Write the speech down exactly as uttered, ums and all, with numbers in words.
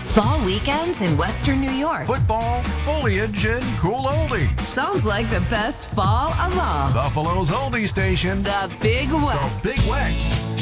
Fall weekends in Western New York. Football, foliage, and cool oldies. Sounds like the best fall of all. Buffalo's oldie station. The Big Wet. The Big Wet.